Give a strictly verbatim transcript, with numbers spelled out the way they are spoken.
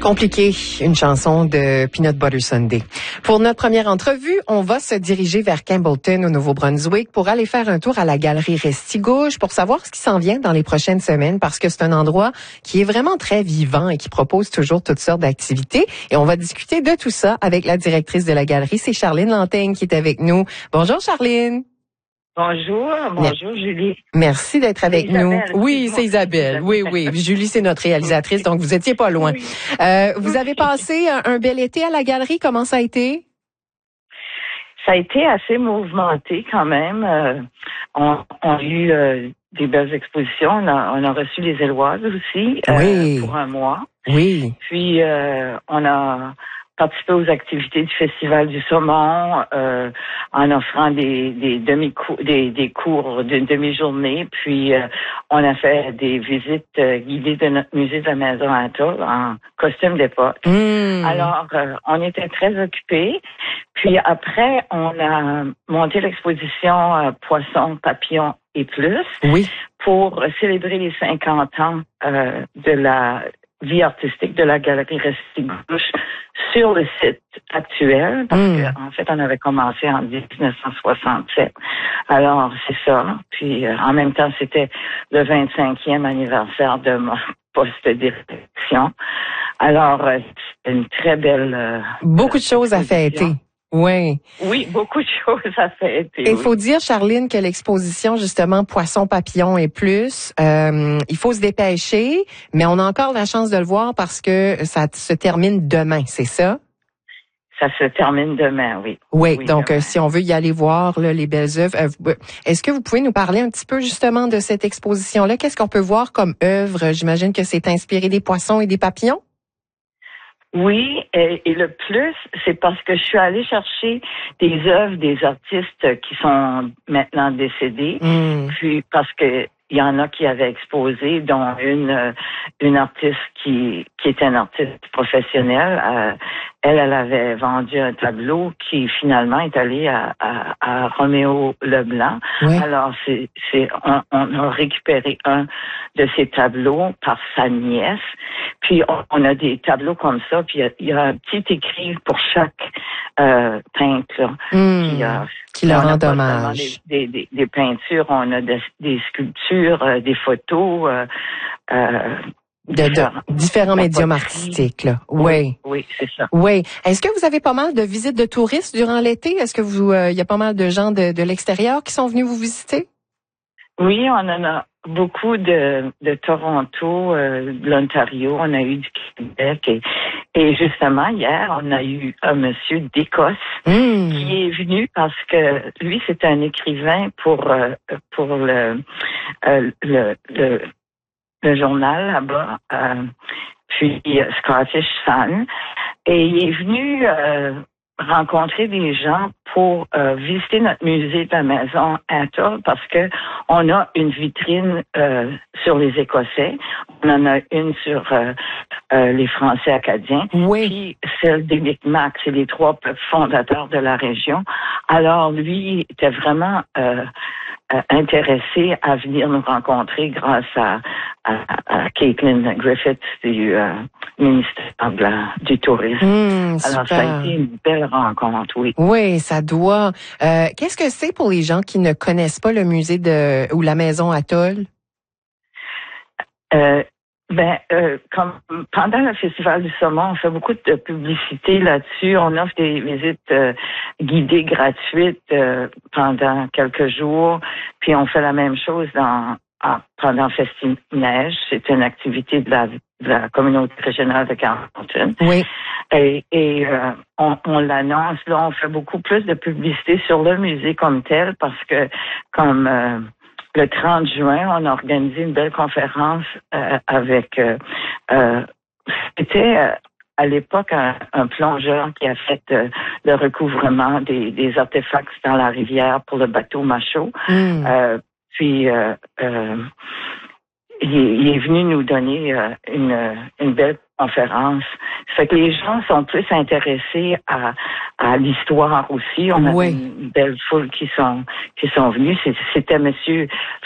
Compliqué, une chanson de Peanut Butter Sunday. Pour notre première entrevue, on va se diriger vers Campbellton au Nouveau-Brunswick pour aller faire un tour à la galerie Restigouche pour savoir ce qui s'en vient dans les prochaines semaines parce que c'est un endroit qui est vraiment très vivant et qui propose toujours toutes sortes d'activités. Et on va discuter de tout ça avec la directrice de la galerie, c'est Charline Lanteigne qui est avec nous. Bonjour Charline. Bonjour, bonjour Julie. Merci d'être avec nous. Oui, c'est Isabelle. Isabelle. Oui, oui. Julie, c'est notre réalisatrice, donc vous étiez pas loin. Oui. Euh, vous avez passé un, un bel été à la galerie. Comment ça a été? Ça a été assez mouvementé quand même. Euh, on, on a eu euh, des belles expositions. On a, on a reçu les Éloises aussi euh, Oui. pour un mois. Oui. Puis euh, on a participé aux activités du Festival du Saumon euh, en offrant des, des demi-cours, des, des cours d'une demi-journée. Puis euh, on a fait des visites euh, guidées de notre musée de la Maison Atoll en costume d'époque. Mmh. Alors, euh, on était très occupés. Puis après, on a monté l'exposition euh, Poissons, papillons et plus Oui. pour célébrer les cinquante ans euh, de la vie artistique de la galerie Restigouche sur le site actuel, parce Mm. qu'en fait, on avait commencé en dix-neuf cent soixante-sept. Alors, c'est ça. Puis, euh, en même temps, c'était le vingt-cinquième anniversaire de mon poste de direction. Alors, euh, c'est une très belle... Euh, Beaucoup de choses à exposition. fêter. Oui. Oui, beaucoup de choses à fêter. Il oui. faut dire, Charline, que l'exposition, justement, Poissons, papillons et plus, euh, il faut se dépêcher, mais on a encore la chance de le voir parce que ça se termine demain, c'est ça? Ça se termine demain, oui. Oui, Oui, donc demain. euh, si on veut y aller voir là, les belles œuvres, euh, vous- est-ce que vous pouvez nous parler un petit peu justement de cette exposition-là? Qu'est-ce qu'on peut voir comme œuvre? J'imagine que c'est inspiré des poissons et des papillons? Oui, et, et le plus, c'est parce que je suis allée chercher des œuvres des artistes qui sont maintenant décédés, Mm. puis parce que il y en a qui avaient exposé, dont une euh, une artiste qui qui était une artiste professionnelle. Euh, elle, elle avait vendu un tableau qui finalement est allé à, à, à Roméo Leblanc. Oui. Alors c'est c'est on, on a récupéré un de ces tableaux par sa nièce. Puis on, on a des tableaux comme ça. Puis il y a, il y a un petit écrit pour chaque euh, peintre là, Mm. qui a Qui leur on a rend pas seulement hommage. Des, des, des, des peintures, on a des, des sculptures, euh, des photos, euh, euh, De, de différents- différents la médiums poterie. artistiques, là. Oui, Oui. oui, c'est ça. Oui. Est-ce que vous avez pas mal de visites de touristes durant l'été? Est-ce que vous, euh, il y a pas mal de gens de, de l'extérieur qui sont venus vous visiter? Oui, on en a beaucoup de, de Toronto, euh, de l'Ontario, on a eu du Québec et, et justement hier, on a eu un monsieur d'Écosse Mm. qui est venu parce que lui, c'est un écrivain pour euh, pour le, euh, le, le le journal là-bas, euh, puis euh, Scottish Sun, et il est venu euh, rencontrer des gens pour euh, visiter notre musée de la Maison Atoll parce que on a une vitrine euh, sur les Écossais, on en a une sur euh, euh, les Français acadiens, Oui. puis celle des Micmacs, c'est les trois peuples fondateurs de la région. Alors lui était vraiment euh, euh, intéressé à venir nous rencontrer grâce à, à, à Caitlin Griffith du euh, ministère de la, du Tourisme. Mm, Alors, ça a super. été une belle rencontre, oui. Oui, ça doit. Euh, qu'est-ce que c'est pour les gens qui ne connaissent pas le musée de ou la maison Atoll? Euh, ben, euh, comme pendant le Festival du Saumon, on fait beaucoup de publicité là-dessus. On offre des visites euh, guidées gratuites euh, pendant quelques jours. Puis on fait la même chose dans en- pendant Festi-Neige. C'est une activité de la, de la communauté régionale de Campbellton. Oui. Et, et euh, on, on l'annonce, là, on fait beaucoup plus de publicité sur le musée comme tel parce que comme euh, le trente juin, on a organisé une belle conférence euh, avec euh, euh, c'était euh, à l'époque un, un plongeur qui a fait euh, le recouvrement des, des artefacts dans la rivière pour le bateau Machaut. Mm. Euh, puis euh, euh, il, est, il est venu nous donner euh, une, une belle conférence. Ça fait que les gens sont plus intéressés à, à l'histoire aussi. On a Oui. une belle foule qui sont qui sont venus. C'est- C'était Monsieur